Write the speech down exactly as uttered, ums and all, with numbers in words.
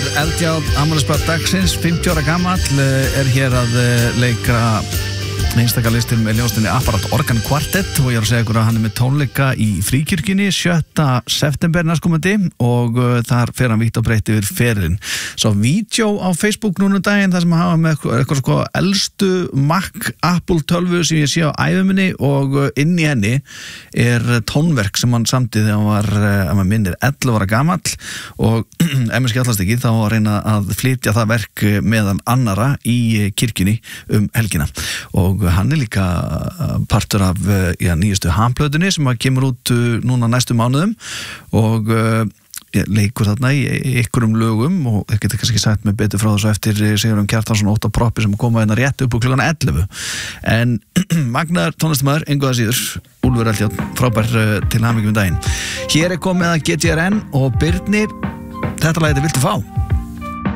Eldjárn, afmælisbarn dagsins, fimmtíu ára gamall, er hér að leika einstaka-listir með ljónstinni Apparat Organ Quartet og ég er að segja ykkur að hann er með tónleika í Fríkirkjunni sjötta september næstkomandi og uh, þar fer hann vítt og breytt yfir ferilinn. Svo vídeo á Facebook núna um daginn þar sem að hafa með eitthvað sko elstu Mac Apple tölvu sem ég sé á æfuminni og uh, inn í henni er tónverk sem hann samdi þegar hann var, uh, að maður minnir, ellefu ára gamall og ef mér skjallast ekki þá að reyna að flytja það verk meðan annara í kirkjunni um helgina og hann er líka partur af ja, nýjustu Ham-plötunni sem kemur út núna næstu mánuðum og ja, leikur þarna í ykkurum lögum og ég geti kannski sagt með betur frá þessu eftir Sigurjón Kjartansson ótta proppi sem koma hérna rétt upp á klukkan ellefu en magnaður tónlistamæður, engu að síður Úlfur Eldjárn, frábær til hamingju um daginn. Hér er komið að G T R N og Birnir, þetta lagið Viltu fá?